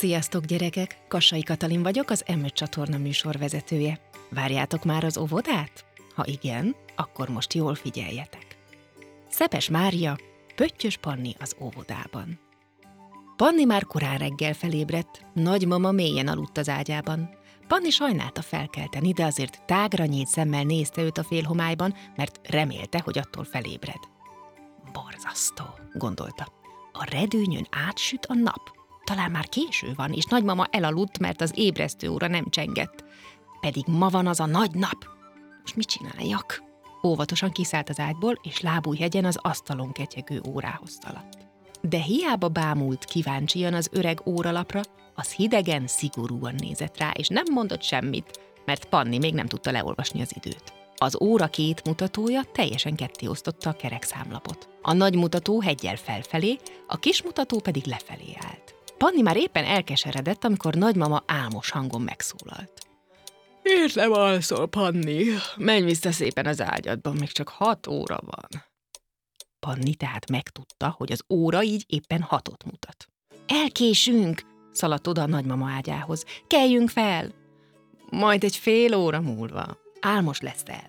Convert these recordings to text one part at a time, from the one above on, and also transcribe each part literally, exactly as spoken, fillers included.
Sziasztok, gyerekek! Kassai Katalin vagyok, az em öt csatorna műsorvezetője. Várjátok már az óvodát? Ha igen, akkor most jól figyeljetek. Szepes Mária, Pöttyös Panni az óvodában. Panni már korán reggel felébredt, nagymama mélyen aludt az ágyában. Panni sajnálta felkelteni, de azért tágra nyílt szemmel nézte őt a félhomályban, mert remélte, hogy attól felébred. Borzasztó, gondolta. A redőnyön átsüt a nap. Talán már késő van, és nagymama elaludt, mert az ébresztő óra nem csengett. Pedig ma van az a nagy nap. Most mit csináljak? Óvatosan kiszállt az ágyból, és lábújhegyen az asztalon ketyegő órához szaladt. De hiába bámult kíváncsian az öreg óralapra, az hidegen, szigorúan nézett rá, és nem mondott semmit, mert Panni még nem tudta leolvasni az időt. Az óra két mutatója teljesen kettéosztotta a kerek számlapot. A nagy mutató heggyel felfelé, a kis mutató pedig lefelé állt. Panni már éppen elkeseredett, amikor nagymama álmos hangon megszólalt. Miért nem alszol, Panni? Menj vissza szépen az ágyadban, még csak hat óra van. Panni tehát megtudta, hogy az óra így éppen hatot mutat. Elkésünk, szaladt oda a nagymama ágyához. Keljünk fel! Majd egy fél óra múlva. Álmos leszel.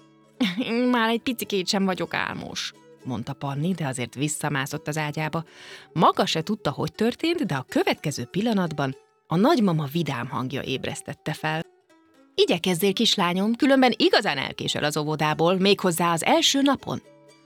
Már egy picikét sem vagyok álmos, mondta Panni, de azért visszamászott az ágyába. Maga se tudta, hogy történt, de a következő pillanatban a nagymama vidám hangja ébresztette fel. Igyekezzél, kislányom, különben igazán elkésel az óvodából, méghozzá az első napon.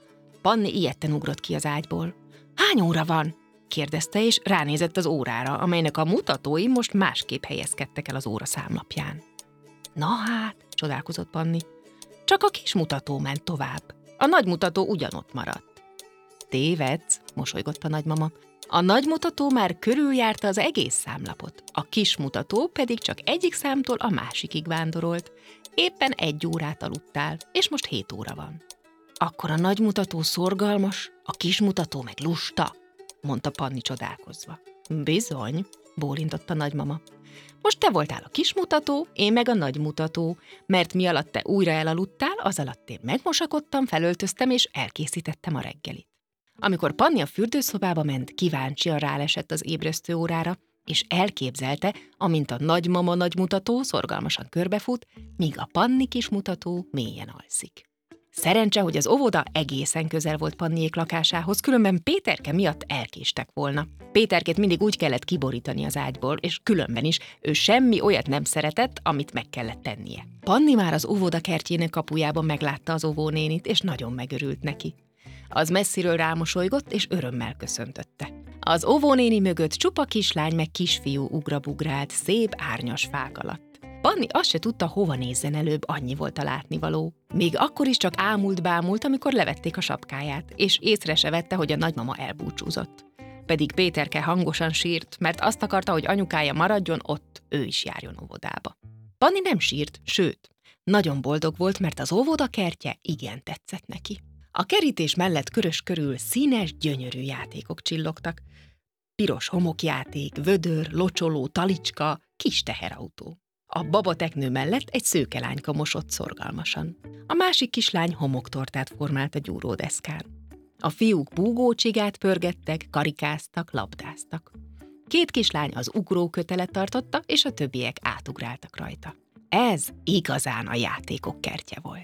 Panni ijedten ugrott ki az ágyból. Hány óra van? kérdezte, és ránézett az órára, amelynek a mutatói most másképp helyezkedtek el az óra számlapján. Na hát, csodálkozott Panni, csak a kis mutató ment tovább. A nagy mutató ugyanott maradt. Tévedsz, mosolygott a nagymama. A nagy mutató már körüljárta az egész számlapot, a kis mutató pedig csak egyik számtól a másikig vándorolt. Éppen egy órát aludtál, és most hét óra van. Akkor a nagy mutató szorgalmas, a kis mutató meg lusta, mondta Panni csodálkozva. Bizony, bólintott a nagymama. Most te voltál a kis mutató, én meg a nagy mutató, mert mi alatt te újra elaludtál, az alatt én megmosakodtam, felöltöztem és elkészítettem a reggelit. Amikor Panni a fürdőszobába ment, kíváncsian rálesett az ébresztő órára, és elképzelte, amint a nagymama nagymutató szorgalmasan körbefut, míg a Panni kis mutató mélyen alszik. Szerencse, hogy az óvoda egészen közel volt Panniék lakásához, különben Péterke miatt elkéstek volna. Péterkét mindig úgy kellett kiborítani az ágyból, és különben is ő semmi olyat nem szeretett, amit meg kellett tennie. Panni már az óvoda kertjének kapujában meglátta az óvónénit, és nagyon megörült neki. Az messziről rámosolygott, és örömmel köszöntötte. Az óvónéni mögött csupa kislány meg kisfiú ugrabugrált szép árnyas fák alatt. Panni azt se tudta, hova nézzen előbb, annyi volt a látnivaló. Még akkor is csak ámult-bámult, amikor levették a sapkáját, és észre se vette, hogy a nagymama elbúcsúzott. Pedig Péterke hangosan sírt, mert azt akarta, hogy anyukája maradjon ott, ő is járjon óvodába. Panni nem sírt, sőt, nagyon boldog volt, mert az óvoda kertje igen tetszett neki. A kerítés mellett körös körül színes, gyönyörű játékok csillogtak. Piros homokjáték, vödör, locsoló, talicska, kis teherautó. A babateknő mellett egy szőkelányka mosott szorgalmasan. A másik kislány homoktortát formált a gyúródeszkán. A fiúk búgócsigát pörgettek, karikáztak, labdáztak. Két kislány az ugrókötelet tartotta, és a többiek átugráltak rajta. Ez igazán a játékok kertje volt.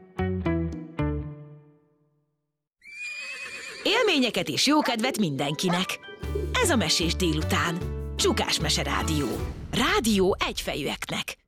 Élményeket és jókedvet mindenkinek! Ez a Mesés délután. Csukás Mese Rádió. Rádió egyfejűeknek.